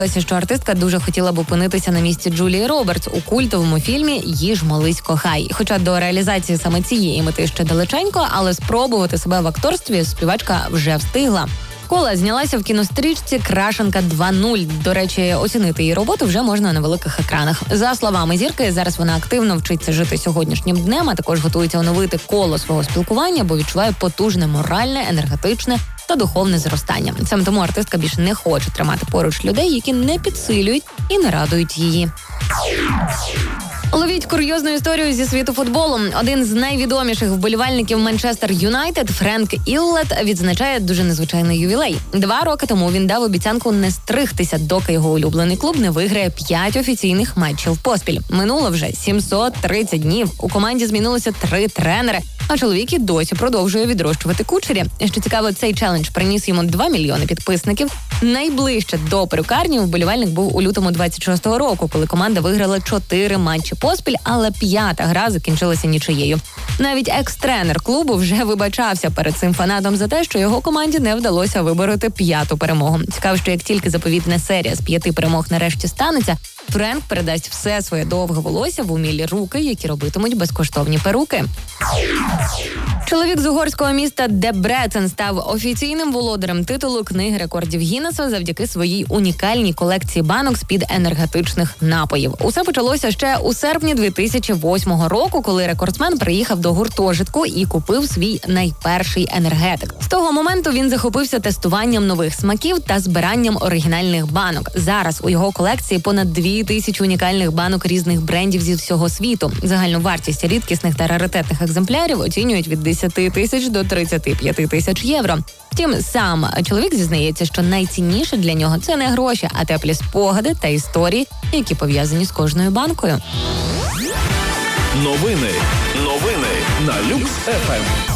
Що артистка дуже хотіла б опинитися на місці Джулії Робертс у культовому фільмі «Їж, молись, кохай». Хоча до реалізації саме цієї мети ще далеченько, але спробувати себе в акторстві співачка вже встигла. Кола знялася в кінострічці «Крашенка 2.0». До речі, оцінити її роботу вже можна на великих екранах. За словами зірки, зараз вона активно вчиться жити сьогоднішнім днем, а також готується оновити коло свого спілкування, бо відчуває потужне моральне, енергетичне та духовне зростання. Саме тому артистка більше не хоче тримати поруч людей, які не підсилюють і не радують її. Ловіть курйозну історію зі світу футболу. Один з найвідоміших вболівальників Манчестер Юнайтед Френк Іллет відзначає дуже незвичайний ювілей. 2 роки тому він дав обіцянку не стригтися, доки його улюблений клуб не виграє 5 офіційних матчів поспіль. Минуло вже 730 днів. У команді змінилося 3 тренери, а чоловік і досі продовжує відрощувати кучері. Що цікаво, цей челендж приніс йому 2 мільйони підписників. Найближче до перукарні вболівальник був у лютому 26-го року, коли команда виграла 4 матчі поспіль, але 5-та гра закінчилася нічиєю. Навіть екс-тренер клубу вже вибачався перед цим фанатом за те, що його команді не вдалося вибороти 5-ту перемогу. Цікаво, що як тільки заповітна серія з 5 перемог нарешті станеться, Френк передасть все своє довге волосся в умілі руки, які робитимуть безкоштовні перуки. Чоловік з угорського міста Дебрецен став офіційним володарем титулу Книги рекордів Гіннеса завдяки своїй унікальній колекції банок з-під енергетичних напоїв. Усе почалося ще у серпні 2008 року, коли рекордсмен приїхав до гуртожитку і купив свій найперший енергетик. З того моменту він захопився тестуванням нових смаків та збиранням оригінальних банок. Зараз у його колекції понад 2000 унікальних банок різних брендів зі всього світу. Загальну вартість рідкісних та раритетних екземплярів оцінюють від 10 тисяч до 35 тисяч євро. Втім, сам чоловік зізнається, що найцінніше для нього – це не гроші, а теплі спогади та історії, які пов'язані з кожною банкою. Новини на Люкс ФМ.